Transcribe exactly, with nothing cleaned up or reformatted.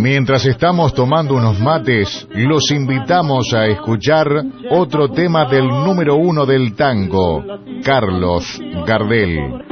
Mientras estamos tomando unos mates, los invitamos a escuchar otro tema del número uno del tango, Carlos Gardel.